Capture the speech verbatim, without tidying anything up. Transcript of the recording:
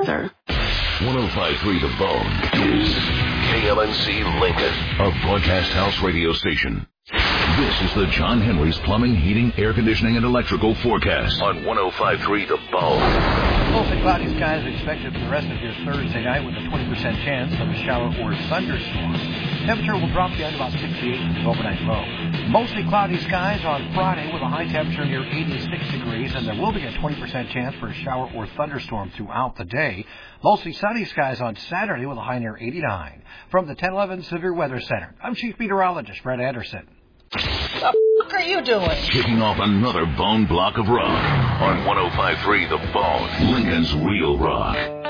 sir. one oh five point three The Bone is K L N C Lincoln, a broadcast house radio station. This is the John Henry's Plumbing, Heating, Air Conditioning, and Electrical forecast on one oh five point three The Bone. Mostly cloudy skies expected for the rest of your Thursday night with a twenty percent chance of a shower or thunderstorm. Temperature will drop down to about sixty-eight in the overnight low. Mostly cloudy skies on Friday with a high temperature near eighty-six degrees, and there will be a twenty percent chance for a shower or thunderstorm throughout the day. Mostly sunny skies on Saturday with a high near eighty-nine. From the ten eleven Severe Weather Center, I'm Chief Meteorologist Brett Anderson. What the f*** are you doing? Kicking off another Bone block of rock on one oh five point three The Bone, Lincoln's Real Rock.